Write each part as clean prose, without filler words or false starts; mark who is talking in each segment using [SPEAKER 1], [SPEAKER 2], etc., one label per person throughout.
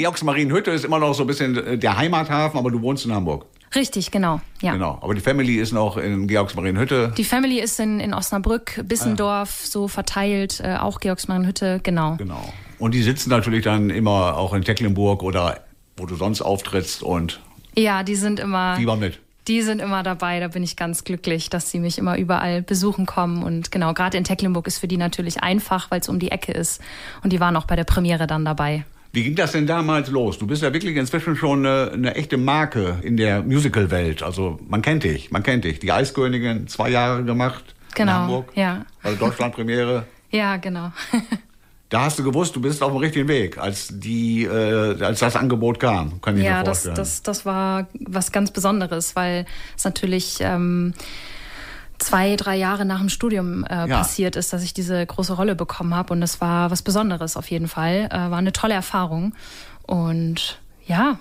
[SPEAKER 1] Georgsmarienhütte ist immer noch so ein bisschen der Heimathafen, aber du wohnst in Hamburg.
[SPEAKER 2] Richtig, genau. Ja.
[SPEAKER 1] Genau. Aber die Family ist noch in Georgsmarienhütte.
[SPEAKER 2] Die Family ist in Osnabrück, Bissendorf, so verteilt, auch Georgsmarienhütte, genau.
[SPEAKER 1] Genau. Und die sitzen natürlich dann immer auch in Tecklenburg oder wo du sonst auftrittst und
[SPEAKER 2] ja, die sind immer
[SPEAKER 1] mit.
[SPEAKER 2] Die sind immer dabei, da bin ich ganz glücklich, dass sie mich immer überall besuchen kommen. Und genau, gerade in Tecklenburg ist für die natürlich einfach, weil es um die Ecke ist. Und die waren auch bei der Premiere dann dabei.
[SPEAKER 1] Wie ging das denn damals los? Du bist ja wirklich inzwischen schon eine echte Marke in der Musical-Welt. Also man kennt dich. Die Eiskönigin, 2 Jahre gemacht in Hamburg.
[SPEAKER 2] Ja.
[SPEAKER 1] Also Deutschland-Premiere.
[SPEAKER 2] Ja, genau.
[SPEAKER 1] Da hast du gewusst, du bist auf dem richtigen Weg, als das Angebot kam. Kann ich mir vorstellen.
[SPEAKER 2] Ja, das war was ganz Besonderes, weil es natürlich 2-3 Jahre nach dem Studium passiert ist, dass ich diese große Rolle bekommen habe. Und das war was Besonderes auf jeden Fall. War eine tolle Erfahrung. Und ja,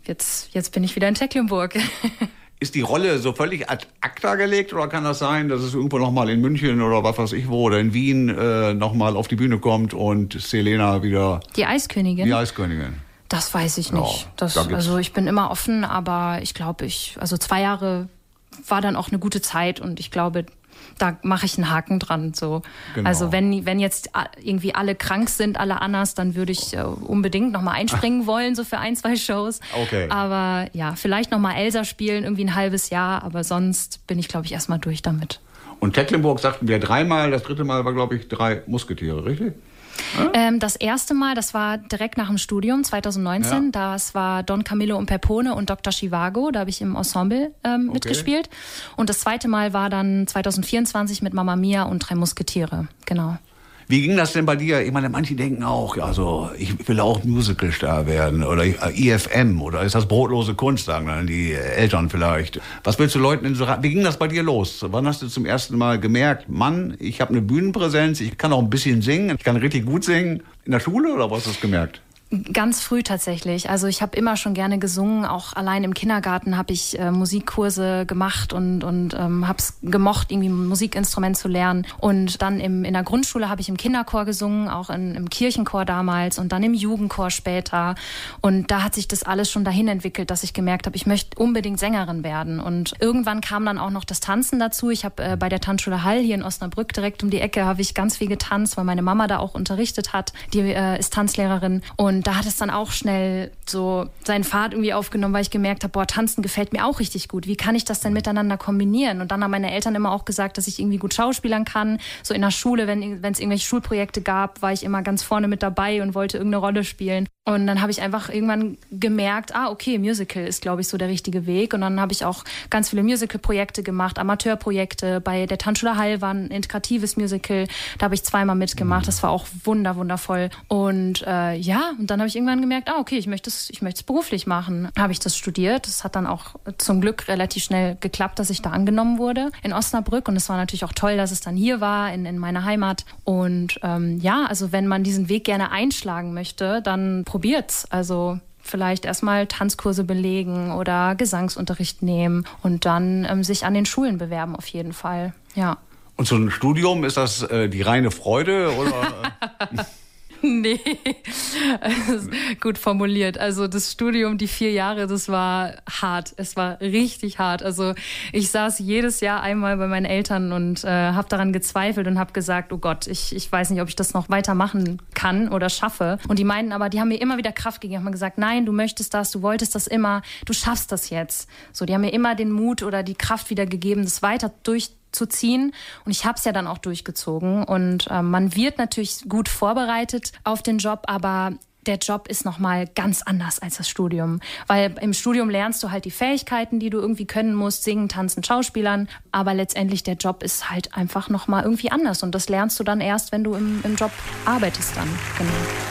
[SPEAKER 2] jetzt bin ich wieder in Tecklenburg.
[SPEAKER 1] Ist die Rolle so völlig ad acta gelegt oder kann das sein, dass es irgendwo nochmal in München oder was weiß ich wo oder in Wien nochmal auf die Bühne kommt und Selena wieder...
[SPEAKER 2] Die Eiskönigin?
[SPEAKER 1] Die Eiskönigin.
[SPEAKER 2] Das weiß ich nicht. Also ich bin immer offen, aber ich glaube, 2 Jahre war dann auch eine gute Zeit und ich glaube, da mache ich einen Haken dran. So. Genau. Also wenn jetzt irgendwie alle krank sind, alle Annas, dann würde ich unbedingt nochmal einspringen wollen, so für 1-2 Shows.
[SPEAKER 1] Okay.
[SPEAKER 2] Aber ja, vielleicht nochmal Elsa spielen, irgendwie ein halbes Jahr, aber sonst bin ich, glaube ich, erstmal durch damit.
[SPEAKER 1] Und Tecklenburg sagten wir 3-mal, das 3. Mal war, glaube ich, 3 Musketiere, richtig?
[SPEAKER 2] Das erste Mal, das war direkt nach dem Studium, 2019. Ja. Das war Don Camillo und Peppone und Dr. Chivago. Da habe ich im Ensemble mitgespielt. Und das zweite Mal war dann 2024 mit Mamma Mia und 3 Musketiere. Genau.
[SPEAKER 1] Wie ging das denn bei dir? Ich meine, manche denken auch, also ich will auch Musicalstar werden oder IFM oder ist das brotlose Kunst, sagen dann die Eltern vielleicht. Was willst du Leuten denn so raten? Wie ging das bei dir los? Wann hast du zum ersten Mal gemerkt, Mann, ich habe eine Bühnenpräsenz, ich kann auch ein bisschen singen, ich kann richtig gut singen? In der Schule oder was hast du gemerkt?
[SPEAKER 2] Ganz früh tatsächlich. Also ich habe immer schon gerne gesungen. Auch allein im Kindergarten habe ich Musikkurse gemacht und habe es gemocht, irgendwie ein Musikinstrument zu lernen. Und dann in der Grundschule habe ich im Kinderchor gesungen, auch im Kirchenchor damals und dann im Jugendchor später. Und da hat sich das alles schon dahin entwickelt, dass ich gemerkt habe, ich möchte unbedingt Sängerin werden. Und irgendwann kam dann auch noch das Tanzen dazu. Ich habe bei der Tanzschule Hall hier in Osnabrück direkt um die Ecke habe ich ganz viel getanzt, weil meine Mama da auch unterrichtet hat. Die ist Tanzlehrerin. Und da hat es dann auch schnell so seinen Pfad irgendwie aufgenommen, weil ich gemerkt habe, Tanzen gefällt mir auch richtig gut. Wie kann ich das denn miteinander kombinieren? Und dann haben meine Eltern immer auch gesagt, dass ich irgendwie gut schauspielern kann. So in der Schule, wenn es irgendwelche Schulprojekte gab, war ich immer ganz vorne mit dabei und wollte irgendeine Rolle spielen. Und dann habe ich einfach irgendwann gemerkt, okay, Musical ist, glaube ich, so der richtige Weg. Und dann habe ich auch ganz viele Musical-Projekte gemacht, Amateurprojekte. Bei der Tanzschule Hall war ein integratives Musical. Da habe ich 2-mal mitgemacht. Das war auch wundervoll. Und und dann habe ich irgendwann gemerkt, okay, ich möchte es beruflich machen. Habe ich das studiert. Das hat dann auch zum Glück relativ schnell geklappt, dass ich da angenommen wurde in Osnabrück. Und es war natürlich auch toll, dass es dann hier war, in meiner Heimat. Und also wenn man diesen Weg gerne einschlagen möchte, dann probiert's. Also vielleicht erstmal Tanzkurse belegen oder Gesangsunterricht nehmen und dann sich an den Schulen bewerben auf jeden Fall. Ja.
[SPEAKER 1] Und so ein Studium, ist das die reine Freude oder...
[SPEAKER 2] Nee, gut formuliert. Also das Studium, die 4 Jahre, das war hart. Es war richtig hart. Also ich saß jedes Jahr einmal bei meinen Eltern und habe daran gezweifelt und habe gesagt, oh Gott, ich weiß nicht, ob ich das noch weitermachen kann oder schaffe. Und die meinten aber, die haben mir immer wieder Kraft gegeben, haben gesagt, nein, du möchtest das, du wolltest das immer, du schaffst das jetzt. So, die haben mir immer den Mut oder die Kraft wieder gegeben, das weiter durchzuziehen. Und ich habe es ja dann auch durchgezogen. Und man wird natürlich gut vorbereitet auf den Job, aber der Job ist nochmal ganz anders als das Studium. Weil im Studium lernst du halt die Fähigkeiten, die du irgendwie können musst, singen, tanzen, schauspielern. Aber letztendlich der Job ist halt einfach nochmal irgendwie anders. Und das lernst du dann erst, wenn du im Job arbeitest dann. Genau.